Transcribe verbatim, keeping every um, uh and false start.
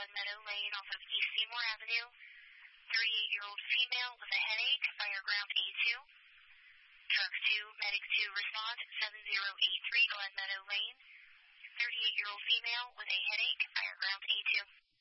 Glen Meadow Lane off of East Seymour Avenue. thirty-eight-year-old female with a headache, fire ground A two. Truck two, Medic two, respond, seven zero eight three Glen Meadow Lane. thirty-eight-year-old female with a headache, fire ground A two.